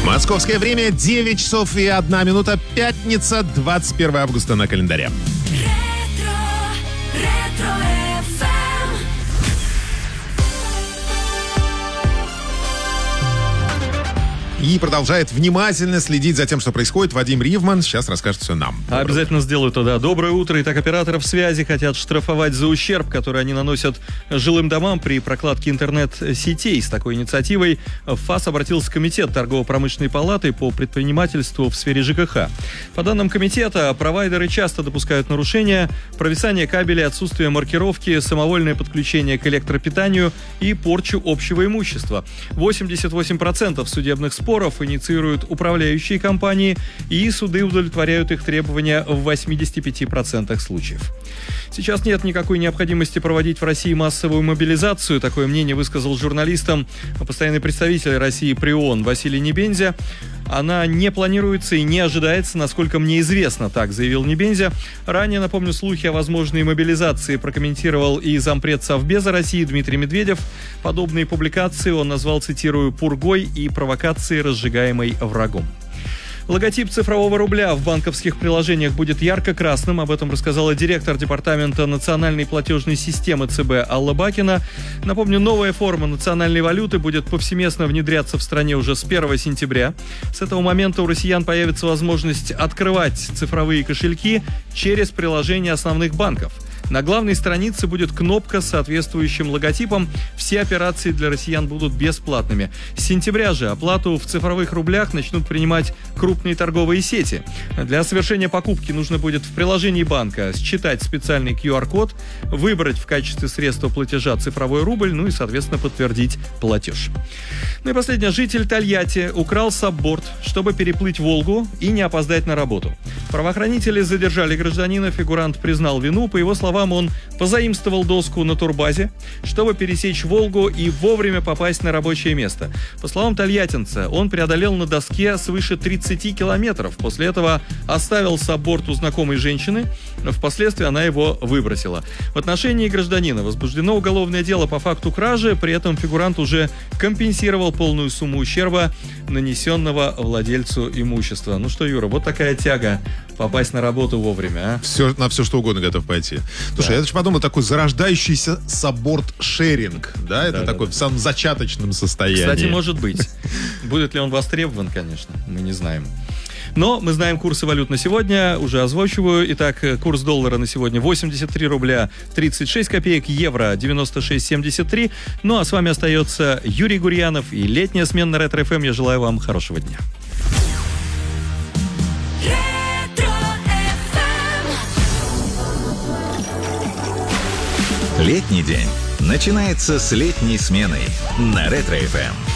Московское время 9 часов и 1 минута. Пятница, 21 августа на календаре. И продолжает внимательно следить за тем, что происходит, Вадим Ривман. Сейчас расскажет все нам. Обязательно сделаю то, да. Доброе утро. Итак, операторов связи хотят штрафовать за ущерб, который они наносят жилым домам при прокладке интернет-сетей. С такой инициативой в ФАС обратился Комитет торгово-промышленной палаты по предпринимательству в сфере ЖКХ. По данным комитета, провайдеры часто допускают нарушения: провисание кабелей, отсутствие маркировки, самовольное подключение к электропитанию и порчу общего имущества. 88% судебных споров инициируют управляющие компании, и суды удовлетворяют их требования в 85% случаев. Сейчас нет никакой необходимости проводить в России массовую мобилизацию. Такое мнение высказал журналистам постоянный представитель России при ООН Василий Небензя. Она не планируется и не ожидается, насколько мне известно, так заявил Небензя. Ранее, напомню, слухи о возможной мобилизации прокомментировал и зампред Совбеза России Дмитрий Медведев. Подобные публикации он назвал, цитирую, «пургой и провокацией, разжигаемой врагом». Логотип цифрового рубля в банковских приложениях будет ярко-красным. Об этом рассказала директор Департамента национальной платежной системы ЦБ Алла Бакина. Напомню, новая форма национальной валюты будет повсеместно внедряться в стране уже с 1 сентября. С этого момента у россиян появится возможность открывать цифровые кошельки через приложения основных банков. На главной странице будет кнопка с соответствующим логотипом. Все операции для россиян будут бесплатными. С сентября же оплату в цифровых рублях начнут принимать крупные торговые сети. Для совершения покупки нужно будет в приложении банка считать специальный QR-код, выбрать в качестве средства платежа цифровой рубль, ну и, соответственно, подтвердить платеж. Ну и последнее. Житель Тольятти украл сабборд, чтобы переплыть Волгу и не опоздать на работу. Правоохранители задержали гражданина, фигурант признал вину. По его словам, он позаимствовал доску на турбазе, чтобы пересечь Волгу и вовремя попасть на рабочее место. По словам тольяттинца, он преодолел на доске свыше 30 километров. После этого оставил сабборд у знакомой женщины. Впоследствии она его выбросила. В отношении гражданина возбуждено уголовное дело по факту кражи. При этом фигурант уже компенсировал полную сумму ущерба, нанесенного владельцу имущества. Ну что, Юра, вот такая тяга попасть на работу вовремя, а? На все что угодно готов пойти. Слушай, я даже подумал, такой зарождающийся сабборд-шеринг, да? Это такой в самом зачаточном состоянии. Кстати, может быть. Будет ли он востребован, конечно, мы не знаем. Но мы знаем курсы валют на сегодня, уже озвучиваю. Итак, курс доллара на сегодня 83 рубля 36 копеек, евро 96,73. Ну а с вами остается Юрий Гурьянов и летняя смена на Ретро-ФМ. Я желаю вам хорошего дня. Летний день начинается с летней сменой на Ретро-ФМ.